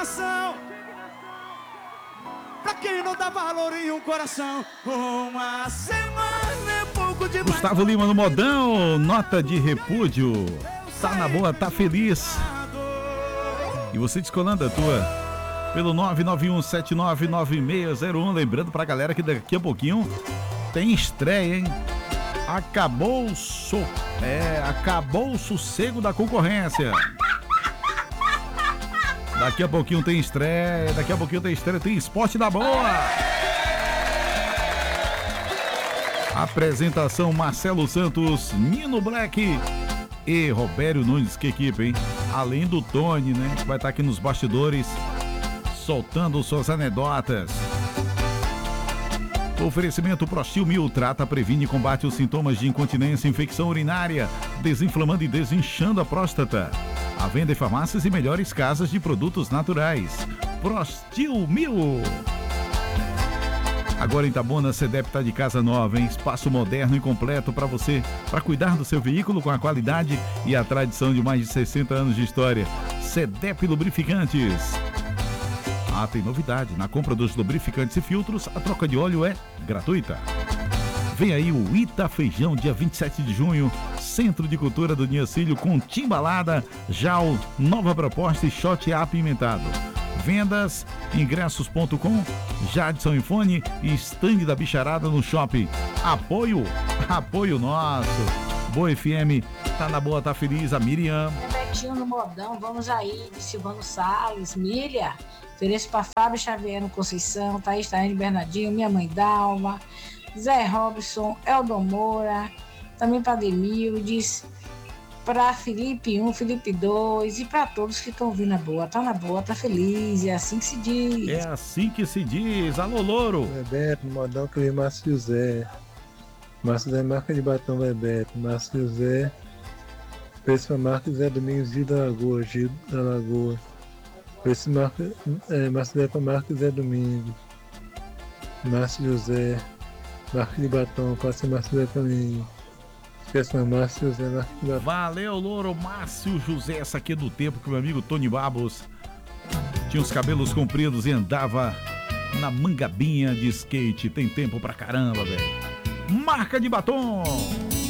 indignação. Pra quem não dá valor em um coração, uma semana é pouco demais. Gustavo Lima no modão, nota de repúdio. Tá na boa, tá feliz. E você descolando a tua pelo 991799601. Lembrando pra galera que daqui a pouquinho tem estreia, hein? Acabou o sossego da concorrência. Daqui a pouquinho tem estreia, tem esporte da boa. Apresentação Marcelo Santos, Nino Black e Robério Nunes, que equipe, hein? Além do Tony, né? Que vai estar aqui nos bastidores, soltando suas anedotas. Oferecimento Prostil 1000, trata, previne e combate os sintomas de incontinência, infecção urinária, desinflamando e desinchando a próstata. A venda em farmácias e melhores casas de produtos naturais. Prostil 1000. Agora em Itabuna, CEDEP está de casa nova, hein? Espaço moderno e completo para você, para cuidar do seu veículo com a qualidade e a tradição de mais de 60 anos de história. CEDEP Lubrificantes. Ah, tem novidade. Na compra dos lubrificantes e filtros, a troca de óleo é gratuita. Vem aí o Ita Feijão, dia 27 de junho, Centro de Cultura do Niacílio com timbalada, jal, nova proposta e shot apimentado. Vendas, ingressos.com, Jadson Infone e stand da bicharada no shopping. Apoio nosso. Boa FM, tá na boa, tá feliz, a Miriam. Betinho no modão, vamos aí, de Silvano Salles, Milha. Ofereço para Fábio Xavier no Conceição, Thaís Taine Bernardinho, minha mãe Dalma, Zé Robson, Eldon Moura, também para Demildes, para Felipe 1, Felipe 2 e para todos que estão ouvindo a boa. Tá na boa, tá feliz, é assim que se diz. É assim que se diz. Alô, Louro. Bebeto, no modão que eu Márcio José. Márcio José, marca de batom, Bebeto. Márcio José, preço para marca Zé Domingos, Gil da Lagoa. Preço Márcio José para marca Zé Domingos. Márcio José, marca de batom, passa Márcio José para mim. Márcio José, marca de batom. Valeu, Louro. Márcio José, essa aqui é do tempo que o meu amigo Tony Babos tinha os cabelos compridos e andava na mangabinha de skate. Tem tempo pra caramba, velho. Marca de batom.